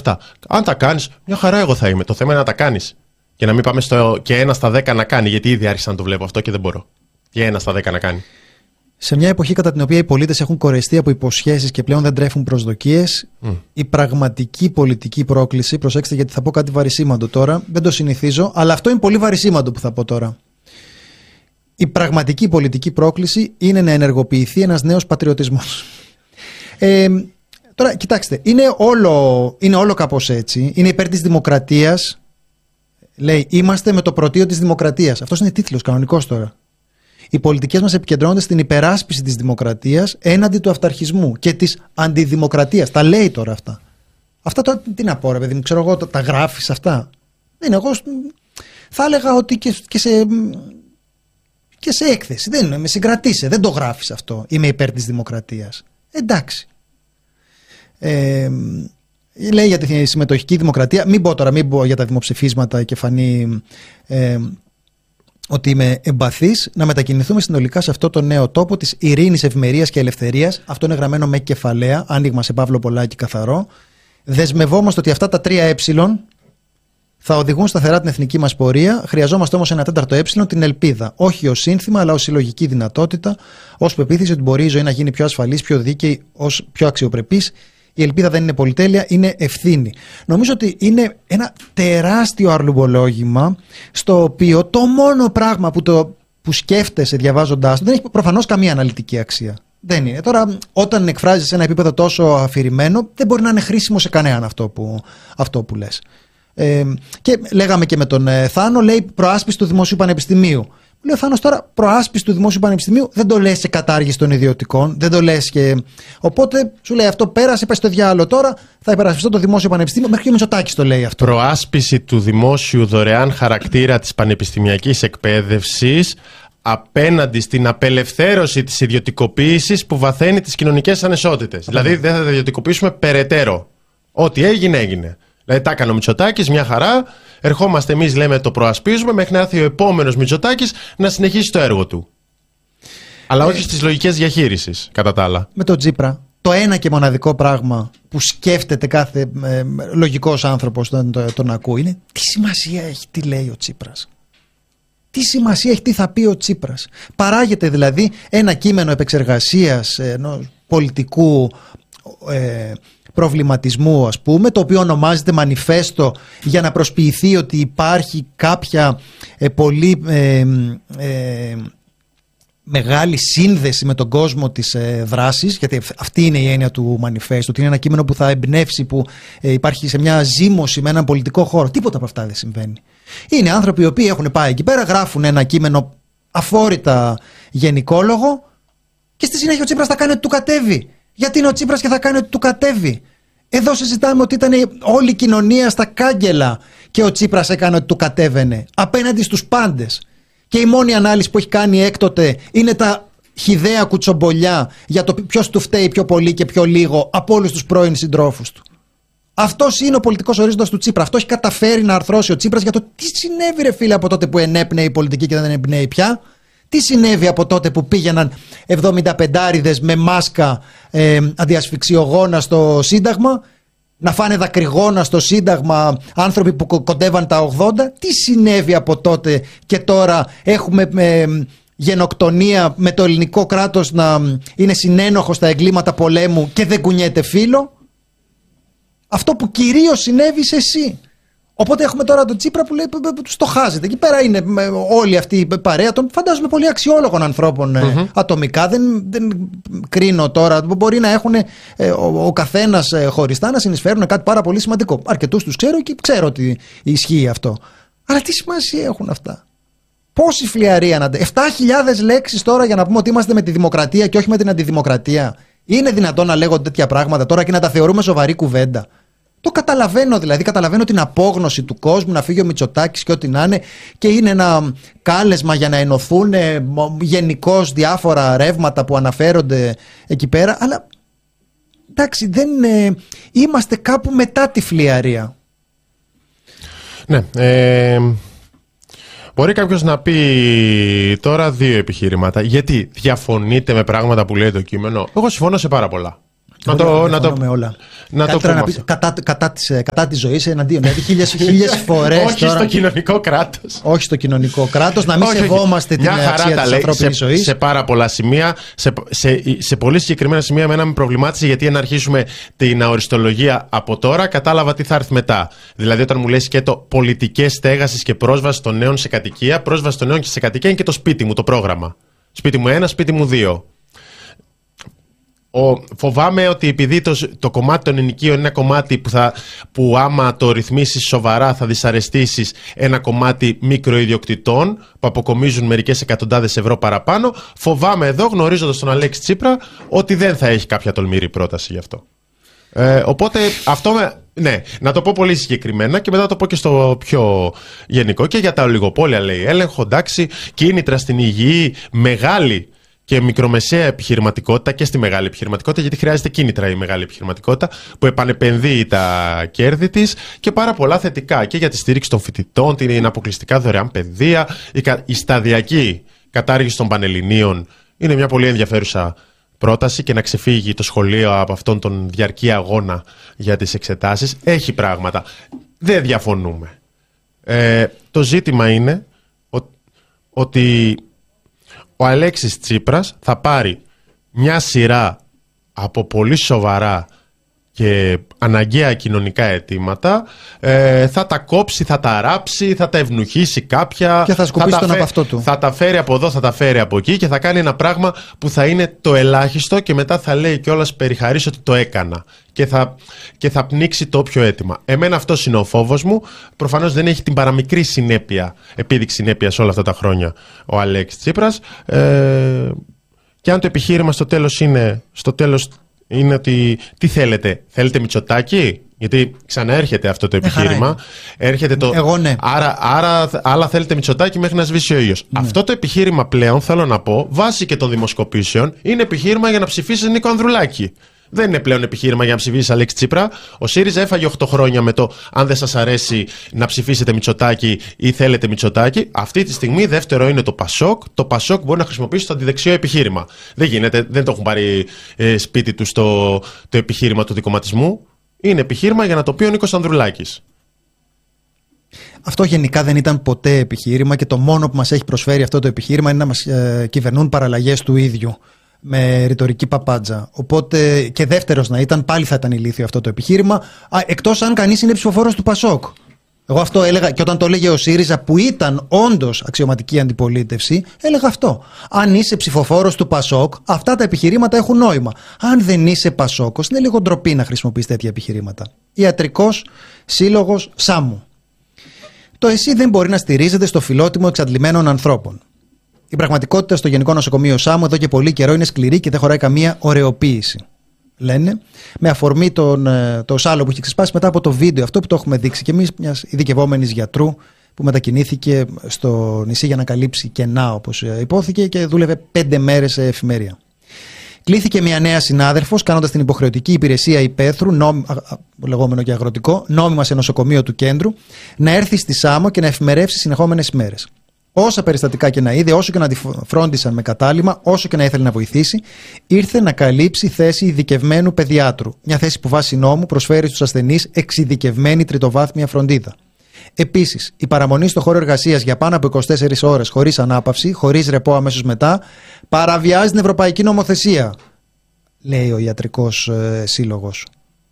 λεφτά. Αν τα κάνεις, μια χαρά εγώ θα είμαι. Το θέμα είναι να τα κάνεις. Και να μην πάμε στο και 1 στα 10 να κάνει, γιατί ήδη άρχισα να το βλέπω αυτό και δεν μπορώ. Και 1 στα 10 να κάνει. Σε μια εποχή κατά την οποία οι πολίτες έχουν κορεστεί από υποσχέσεις και πλέον δεν τρέφουν προσδοκίες, η πραγματική πολιτική πρόκληση, προσέξτε γιατί θα πω κάτι βαρισίμαντο τώρα, δεν το συνηθίζω, αλλά αυτό είναι πολύ βαρισίμαντο που θα πω τώρα. Η πραγματική πολιτική πρόκληση είναι να ενεργοποιηθεί ένας νέος πατριωτισμός. Τώρα, κοιτάξτε, είναι όλο κάπως έτσι. Είναι υπέρ της δημοκρατίας. Λέει, είμαστε με το πρωτείο της δημοκρατίας. Αυτός είναι τίτλος κανονικός τώρα. Οι πολιτικές μας επικεντρώνονται στην υπεράσπιση της δημοκρατίας έναντι του αυταρχισμού και της αντιδημοκρατίας. Τα λέει τώρα αυτά. Αυτά τώρα τι να πω, ρε παιδί μου, ξέρω εγώ, τα γράφεις αυτά. Δεν, εγώ θα έλεγα ότι και σε έκθεση. Δεν με συγκρατήσε, δεν το γράφεις αυτό. Είμαι υπέρ της δημοκρατίας. Εντάξει. Λέει για τη συμμετοχική δημοκρατία. Μην πω για τα δημοψηφίσματα και φανεί ότι είμαι εμπαθής. Να μετακινηθούμε συνολικά σε αυτό το νέο τόπο της ειρήνης, ευημερίας και ελευθερίας. Αυτό είναι γραμμένο με κεφαλαία, άνοιγμα σε Παύλο Πολάκη καθαρό. Δεσμευόμαστε ότι αυτά τα 3 θα οδηγούν σταθερά την εθνική μας πορεία. Χρειαζόμαστε όμως ένα 4ο την ελπίδα. Όχι ως σύνθημα, αλλά ως συλλογική δυνατότητα, ως πεποίθηση ότι μπορεί η ζωή να γίνει πιο ασφαλής, πιο δίκαιη, ως πιο αξιοπρεπής. Η ελπίδα δεν είναι πολυτέλεια, είναι ευθύνη. Νομίζω ότι είναι ένα τεράστιο αρλουμπολόγημα, στο οποίο το μόνο πράγμα που σκέφτεσαι διαβάζοντάς το δεν έχει προφανώς καμία αναλυτική αξία. Δεν είναι. Τώρα, όταν εκφράζεις σε ένα επίπεδο τόσο αφηρημένο, δεν μπορεί να είναι χρήσιμο σε κανέναν αυτό που λες. Και λέγαμε και με τον Θάνο, λέει προάσπιση του Δημοσίου Πανεπιστημίου. Λέει ο Θάνος τώρα, προάσπιση του Δημόσιου Πανεπιστημίου δεν το λες σε κατάργηση των ιδιωτικών, δεν το λες και. Οπότε σου λέει αυτό πέρασε, πες στο διάλογο τώρα, θα υπερασπιστώ το Δημόσιο Πανεπιστήμιο. Μέχρι και ο Μητσοτάκης το λέει αυτό. Προάσπιση του δημόσιου δωρεάν χαρακτήρα της πανεπιστημιακής εκπαίδευσης απέναντι στην απελευθέρωση της ιδιωτικοποίησης που βαθαίνει τις κοινωνικές ανισότητες. Δηλαδή δεν θα τα ιδιωτικοποιήσουμε περαιτέρω. Ό,τι έγινε, έγινε. Δηλαδή τα έκανε ο Μητσοτάκης, μια χαρά. Ερχόμαστε εμείς, λέμε, το προασπίζουμε μέχρι να έρθει ο επόμενος Μητσοτάκης να συνεχίσει το έργο του. Αλλά όχι στις λογικές διαχείρισης, κατά τα άλλα. Με τον Τσίπρα, το ένα και μοναδικό πράγμα που σκέφτεται κάθε λογικός άνθρωπος όταν τον ακούει είναι τι σημασία έχει τι λέει ο Τσίπρας. Τι σημασία έχει τι θα πει ο Τσίπρας. Παράγεται δηλαδή ένα κείμενο επεξεργασίας ενός πολιτικού προβληματισμού, ας πούμε, το οποίο ονομάζεται μανιφέστο για να προσποιηθεί ότι υπάρχει κάποια πολύ μεγάλη σύνδεση με τον κόσμο της δράσης, γιατί αυτή είναι η έννοια του μανιφέστου, ότι είναι ένα κείμενο που θα εμπνεύσει, που υπάρχει σε μια ζήμωση με έναν πολιτικό χώρο. Τίποτα από αυτά δεν συμβαίνει. Είναι άνθρωποι οι οποίοι έχουν πάει εκεί πέρα, γράφουν ένα κείμενο αφόρητα γενικόλογο και στη συνέχεια ο Τσίπρας θα κάνει ότι του κατέβει. Γιατί είναι ο Τσίπρας και θα κάνει ότι του κατέβει. Εδώ συζητάμε ότι ήταν όλη η κοινωνία στα κάγκελα και ο Τσίπρας έκανε ότι του κατέβαινε απέναντι στους πάντες. Και η μόνη ανάλυση που έχει κάνει έκτοτε είναι τα χυδαία κουτσομπολιά για το ποιος του φταίει πιο πολύ και πιο λίγο από όλους τους πρώην συντρόφους του. Αυτός είναι ο πολιτικός ορίζοντας του Τσίπρα. Αυτό έχει καταφέρει να αρθρώσει ο Τσίπρας για το τι συνέβη, ρε φίλε, από τότε που ενέπνεε η πολιτική και δεν εμπνέει πια. Τι συνέβη από τότε που πήγαιναν 75άριδες με μάσκα αντιασφυξιογόνα στο Σύνταγμα, να φάνε δακρυγόνα στο Σύνταγμα άνθρωποι που κοντεύαν τα 80. Τι συνέβη από τότε και τώρα έχουμε γενοκτονία με το ελληνικό κράτος να είναι συνένοχο στα εγκλήματα πολέμου και δεν κουνιέται φύλλο. Αυτό που κυρίως συνέβη σε εσύ. Οπότε έχουμε τώρα τον Τσίπρα που λέει τους το χάζεται. Εκεί πέρα είναι όλη αυτή η παρέα των φαντάζομαι πολύ αξιόλογων ανθρώπων ατομικά. Δεν κρίνω τώρα. Μπορεί να έχουν ο καθένας χωριστά να συνεισφέρουν κάτι πάρα πολύ σημαντικό. Αρκετούς τους ξέρω και ξέρω ότι ισχύει αυτό. Αλλά τι σημασία έχουν αυτά. Πόση φλιαρία να. 7.000 λέξεις τώρα για να πούμε ότι είμαστε με τη δημοκρατία και όχι με την αντιδημοκρατία. Είναι δυνατόν να λέγονται τέτοια πράγματα τώρα και να τα θεωρούμε σοβαρή κουβέντα. Το καταλαβαίνω δηλαδή, καταλαβαίνω την απόγνωση του κόσμου να φύγει ο Μητσοτάκης και ό,τι να είναι και είναι ένα κάλεσμα για να ενωθούν γενικώς διάφορα ρεύματα που αναφέρονται εκεί πέρα, αλλά εντάξει δεν είμαστε κάπου μετά τη φλιαρία. Ναι, μπορεί κάποιος να πει τώρα δύο επιχειρήματα. Γιατί διαφωνείτε με πράγματα που λέει το κείμενο? Εγώ συμφωνώ σε πάρα πολλά. Με όλα. Να το πούμε. Κατά τη ζωή εναντίον. Δηλαδή χίλιες φορές. Όχι στο κοινωνικό κράτος. Όχι στο κοινωνικό κράτος. Να μην σεβόμαστε την αξία της ανθρώπινης ζωής. Σε πάρα πολλά σημεία. Σε πολύ συγκεκριμένα σημεία, εμένα με προβλημάτισε, γιατί αν αρχίσουμε την αοριστολογία από τώρα, κατάλαβα τι θα έρθει μετά. Δηλαδή, όταν μου λες και το πολιτικές στέγασης και πρόσβαση των νέων σε κατοικία, πρόσβαση των νέων και σε κατοικία είναι και το σπίτι μου, το πρόγραμμα. Σπίτι μου 1, σπίτι μου 2. Φοβάμαι ότι επειδή το κομμάτι των ενοικίων είναι ένα κομμάτι που άμα το ρυθμίσεις σοβαρά θα δυσαρεστήσεις ένα κομμάτι μικροϊδιοκτητών που αποκομίζουν μερικές εκατοντάδες ευρώ παραπάνω, φοβάμαι εδώ, γνωρίζοντας τον Αλέξη Τσίπρα, ότι δεν θα έχει κάποια τολμηρή πρόταση γι' αυτό. Οπότε αυτό ναι, να το πω πολύ συγκεκριμένα και μετά το πω και στο πιο γενικό. Και για τα ολιγοπόλια, λέει, έλεγχο, εντάξει, κίνητρα στην υγιή, μεγάλη και μικρομεσαία επιχειρηματικότητα, και στη μεγάλη επιχειρηματικότητα, γιατί χρειάζεται κίνητρα η μεγάλη επιχειρηματικότητα που επανεπενδύει τα κέρδη της, και πάρα πολλά θετικά και για τη στήριξη των φοιτητών, την αποκλειστικά δωρεάν παιδεία, η σταδιακή κατάργηση των πανελληνίων. Είναι μια πολύ ενδιαφέρουσα πρόταση, και να ξεφύγει το σχολείο από αυτόν τον διαρκή αγώνα για τις εξετάσεις. Έχει πράγματα. Δεν διαφωνούμε. Το ζήτημα είναι ότι ο Αλέξης Τσίπρας θα πάρει μια σειρά από πολύ σοβαρά και αναγκαία κοινωνικά αιτήματα, θα τα κόψει, θα τα ράψει, θα τα ευνουχίσει κάποια, και θα σκουπίσει τον από αυτό του. Θα τα φέρει από εδώ, θα τα φέρει από εκεί, και θα κάνει ένα πράγμα που θα είναι το ελάχιστο, και μετά θα λέει κιόλας περιχαρής ότι το έκανα, και θα πνίξει το όποιο αίτημα. Εμένα αυτός είναι ο φόβος μου. Προφανώς δεν έχει την παραμικρή επίδειξη συνέπειας όλα αυτά τα χρόνια ο Αλέξης Τσίπρας, και αν το επιχείρημα στο τέλος είναι ότι τι θέλετε Μητσοτάκη, γιατί ξαναέρχεται αυτό το επιχείρημα. Έρχεται Εγώ ναι. Άρα άλλα θέλετε Μητσοτάκη μέχρι να σβήσει ο ήλιος. Ναι. Αυτό το επιχείρημα πλέον, θέλω να πω, βάσει και των δημοσκοπήσεων, είναι επιχείρημα για να ψηφίσει Νίκο Ανδρουλάκη. Δεν είναι πλέον επιχείρημα για να ψηφίσει Αλέξη Τσίπρα. Ο ΣΥΡΙΖΑ έφαγε 8 χρόνια με το αν δεν σας αρέσει να ψηφίσετε Μητσοτάκη ή θέλετε Μητσοτάκη. Αυτή τη στιγμή δεύτερο είναι το ΠΑΣΟΚ. Το ΠΑΣΟΚ μπορεί να χρησιμοποιήσει το αντιδεξιό επιχείρημα. Δεν γίνεται, δεν το έχουν πάρει σπίτι του το επιχείρημα του δικομματισμού. Είναι επιχείρημα για να το πει ο Νίκος Ανδρουλάκης. Αυτό γενικά δεν ήταν ποτέ επιχείρημα, και το μόνο που μας έχει προσφέρει αυτό το επιχείρημα είναι να μας κυβερνούν παραλλαγές του ίδιου, με ρητορική παπάντζα. Οπότε και δεύτερος να ήταν, πάλι θα ήταν ηλίθιο αυτό το επιχείρημα, εκτός αν κανείς είναι ψηφοφόρος του ΠΑΣΟΚ. Εγώ αυτό έλεγα, και όταν το έλεγε ο ΣΥΡΙΖΑ, που ήταν όντως αξιωματική αντιπολίτευση, έλεγα αυτό. Αν είσαι ψηφοφόρος του ΠΑΣΟΚ, αυτά τα επιχειρήματα έχουν νόημα. Αν δεν είσαι ΠΑΣΟΚος, είναι λίγο ντροπή να χρησιμοποιείς τέτοια επιχειρήματα. Ιατρικός Σύλλογος Σάμου. Το ΕΣΥ δεν μπορεί να στηρίζεται στο φιλότιμο εξαντλημένων ανθρώπων. Η πραγματικότητα στο Γενικό Νοσοκομείο Σάμου εδώ και πολύ καιρό είναι σκληρή και δεν χωράει καμία ωρεοποίηση. Λένε, με αφορμή το σάλο που έχει ξεσπάσει μετά από το βίντεο αυτό που το έχουμε δείξει και εμείς, μιας ειδικευόμενης γιατρού που μετακινήθηκε στο νησί για να καλύψει κενά, όπως υπόθηκε, και δούλευε 5 μέρες σε εφημερία. Κλήθηκε μια νέα συνάδελφος, κάνοντας την υποχρεωτική υπηρεσία υπαίθρου, λεγόμενο και αγροτικό, νόμιμα σε νοσοκομείο του κέντρου, να έρθει στη Σάμο και να εφημερεύσει συνεχόμενες ημέρες. Όσα περιστατικά και να είδε, όσο και να τη φρόντισαν με κατάλημα, όσο και να ήθελε να βοηθήσει, ήρθε να καλύψει θέση ειδικευμένου παιδιάτρου. Μια θέση που βάσει νόμου προσφέρει στους ασθενείς εξειδικευμένη τριτοβάθμια φροντίδα. Επίσης, η παραμονή στο χώρο εργασίας για πάνω από 24 ώρες χωρίς ανάπαυση, χωρίς ρεπό αμέσως μετά, παραβιάζει την Ευρωπαϊκή Νομοθεσία, λέει ο Ιατρικός Σύλλογος.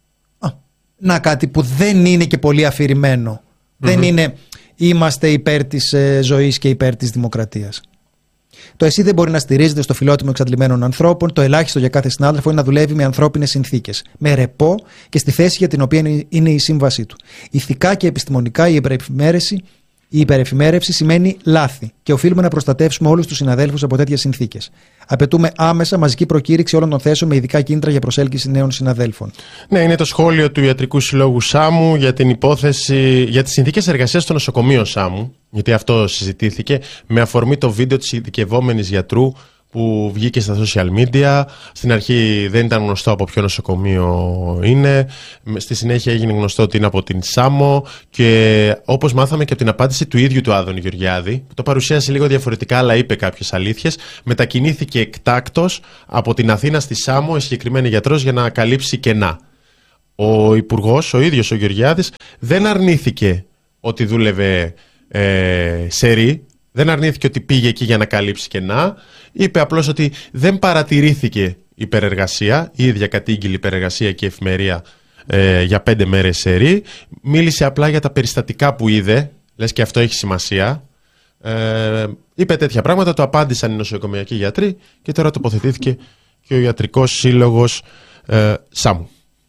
Να κάτι που δεν είναι και πολύ αφηρημένο. Δεν είναι. Είμαστε υπέρ της ζωής και υπέρ της δημοκρατίας. Το ΕΣΥ δεν μπορεί να στηρίζεται στο φιλότιμο εξαντλημένων ανθρώπων. Το ελάχιστο για κάθε συνάδελφο είναι να δουλεύει με ανθρώπινες συνθήκες, με ρεπό και στη θέση για την οποία είναι η σύμβασή του. Ηθικά και επιστημονικά η υπερεφημέρευση σημαίνει λάθη και οφείλουμε να προστατεύσουμε όλους τους συναδέλφους από τέτοιες συνθήκες. Απαιτούμε άμεσα μαζική προκήρυξη όλων των θέσεων με ειδικά κίνητρα για προσέλκυση νέων συναδέλφων. Ναι, είναι το σχόλιο του Ιατρικού Συλλόγου Σάμου για την υπόθεση, για τις συνθήκες εργασίας στο νοσοκομείο Σάμου, γιατί αυτό συζητήθηκε, με αφορμή το βίντεο της ειδικευόμενης γιατρού που βγήκε στα social media. Στην αρχή δεν ήταν γνωστό από ποιο νοσοκομείο είναι. Στη συνέχεια έγινε γνωστό ότι είναι από την Σάμο. Και όπως μάθαμε και από την απάντηση του ίδιου του Άδωνη Γεωργιάδη, που το παρουσίασε λίγο διαφορετικά, αλλά είπε κάποιες αλήθειες, μετακινήθηκε εκτάκτως από την Αθήνα στη Σάμο η συγκεκριμένη γιατρός για να καλύψει κενά. Ο Υπουργός, ο ίδιος ο Γεωργιάδης, δεν αρνήθηκε ότι δούλευε σερί. Δεν αρνήθηκε ότι πήγε εκεί για να καλύψει κενά. Είπε απλώς ότι δεν παρατηρήθηκε υπερεργασία, η ίδια κατήγγειλη υπερεργασία και εφημερία για 5 μέρες σερί. Μίλησε απλά για τα περιστατικά που είδε, λες και αυτό έχει σημασία. Είπε τέτοια πράγματα, το απάντησαν οι νοσοκομιακοί γιατροί και τώρα τοποθετήθηκε και ο Ιατρικός Σύλλογος Σάμου.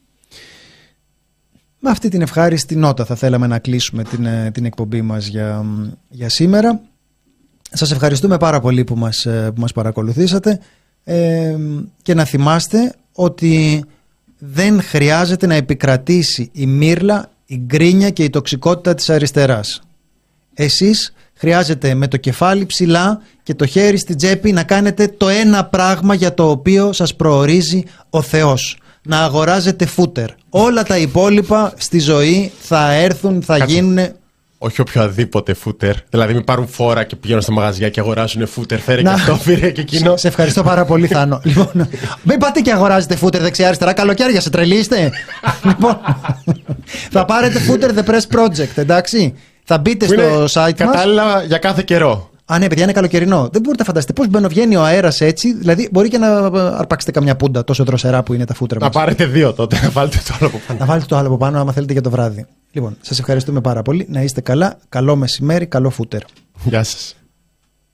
Με αυτή την ευχάριστη νότα θα θέλαμε να κλείσουμε την εκπομπή μας για σήμερα. Σας ευχαριστούμε πάρα πολύ που μας παρακολουθήσατε και να θυμάστε ότι δεν χρειάζεται να επικρατήσει η μύρλα, η γκρίνια και η τοξικότητα της αριστεράς. Εσείς χρειάζεται με το κεφάλι ψηλά και το χέρι στην τσέπη να κάνετε το ένα πράγμα για το οποίο σας προορίζει ο Θεός. Να αγοράζετε φούτερ. Όλα τα υπόλοιπα στη ζωή θα έρθουν, θα γίνουν. Όχι οποιοδήποτε φούτερ. Δηλαδή, μην πάρουν φόρα και πηγαίνουν στα μαγαζιά και αγοράσουν φούτερ. Φέρε και αυτό, φέρε και εκείνο. Σε ευχαριστώ πάρα πολύ, Θάνο. Λοιπόν, μην πάτε και αγοράζετε φούτερ δεξιά-αριστερά. Καλοκαίρια, σε τρελείστε. Λοιπόν, θα πάρετε φούτερ The Press Project, εντάξει. Θα μπείτε στο site μας. Κατάλληλα για κάθε καιρό. Α, ναι, παιδιά, είναι καλοκαιρινό. Δεν μπορείτε να φανταστείτε πώς μπαινοβγαίνει ο αέρας έτσι. Δηλαδή, μπορεί και να αρπάξετε καμιά πούντα τόσο δροσερά που είναι τα φούτρα μας. Να πάρετε 2 τότε, να βάλετε το άλλο από πάνω. Να βάλετε το άλλο από πάνω, άμα θέλετε για το βράδυ. Λοιπόν, σας ευχαριστούμε πάρα πολύ. Να είστε καλά. Καλό μεσημέρι, καλό φούτερ. Γεια σας.